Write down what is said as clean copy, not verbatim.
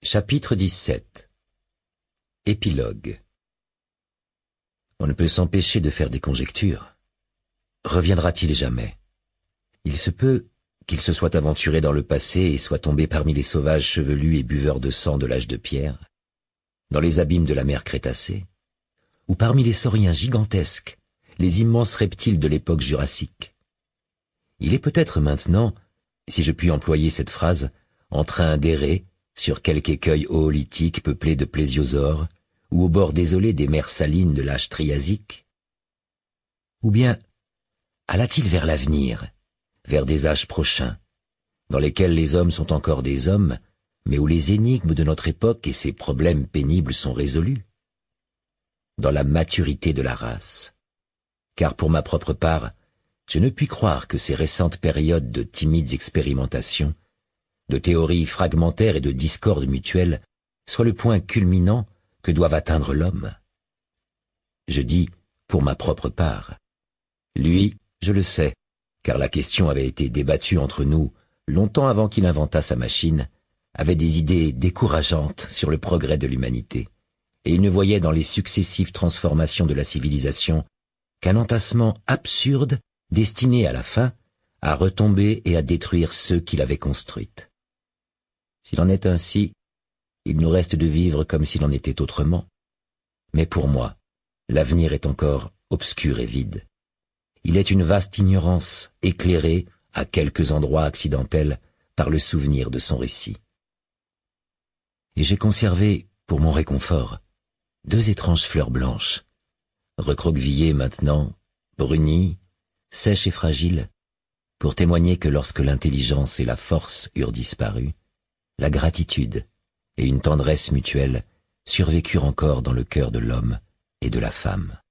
Chapitre 17. Épilogue. On ne peut s'empêcher de faire des conjectures. Reviendra-t-il jamais? Il se peut qu'il se soit aventuré dans le passé et soit tombé parmi les sauvages chevelus et buveurs de sang de l'âge de pierre, dans les abîmes de la mer Crétacée, ou parmi les sauriens gigantesques, les immenses reptiles de l'époque jurassique. Il est peut-être maintenant, si je puis employer cette phrase, en train d'errer sur quelque écueil oolithique peuplé de plésiosaures, ou au bord désolé des mers salines de l'âge triasique. Ou bien alla-t-il vers l'avenir, vers des âges prochains, dans lesquels les hommes sont encore des hommes, mais où les énigmes de notre époque et ses problèmes pénibles sont résolus? Dans la maturité de la race. Car pour ma propre part, je ne puis croire que ces récentes périodes de timides expérimentations, de théories fragmentaires et de discordes mutuelles soient le point culminant que doive atteindre l'homme. Je dis pour ma propre part. Lui, je le sais, car la question avait été débattue entre nous longtemps avant qu'il inventât sa machine, avait des idées décourageantes sur le progrès de l'humanité, et il ne voyait dans les successives transformations de la civilisation qu'un entassement absurde destiné à la fin à retomber et à détruire ceux qui l'avaient construite. S'il en est ainsi, il nous reste de vivre comme s'il en était autrement. Mais pour moi, l'avenir est encore obscur et vide. Il est une vaste ignorance éclairée, à quelques endroits accidentels, par le souvenir de son récit. Et j'ai conservé, pour mon réconfort, 2 étranges fleurs blanches, recroquevillées maintenant, brunies, sèches et fragiles, pour témoigner que lorsque l'intelligence et la force eurent disparu, la gratitude et une tendresse mutuelle survécurent encore dans le cœur de l'homme et de la femme.